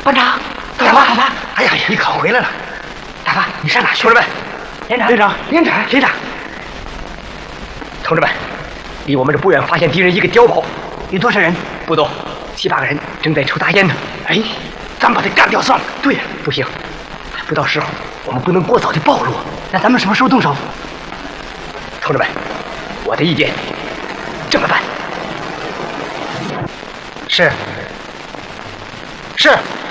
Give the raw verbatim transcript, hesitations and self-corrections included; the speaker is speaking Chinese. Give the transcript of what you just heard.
班长，大发，大发，哎呀，你可回来了！大发，你上哪去？同志们，连长，连长，连长，连长，同志们，离我们这不远发现敌人一个碉堡，有多少人？不多，七八个人正在抽大烟呢。哎，咱们把他干掉算了。对呀，不行，还不到时候，我们不能过早的暴露。那咱们什么时候动手？同志们，我的意见这么办。是。是。